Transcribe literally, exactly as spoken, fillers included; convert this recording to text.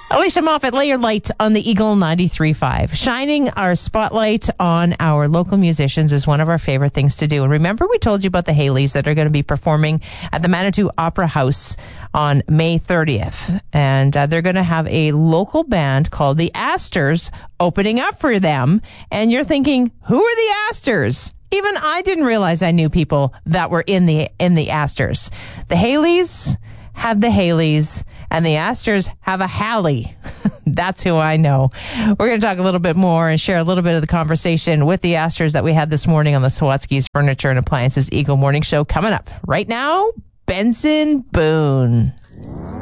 Alicia Moffat, lay your light on the Eagle ninety-three point five. Shining our spotlight on our local musicians is one of our favorite things to do. And remember, we told you about the Haleys that are going to be performing at the Manitou Opera House on May thirtieth. And uh, they're going to have a local band called the Astors opening up for them. And you're thinking, who are the Astors? Even I didn't realize I knew people that were in the in the Astors. The Haleys have the Haleys, and the Astors have a Hallie. That's who I know. We're going to talk a little bit more and share a little bit of the conversation with the Astors that we had this morning on the Sawatsky's Furniture and Appliances Eagle Morning Show. Coming up right now, Benson Boone.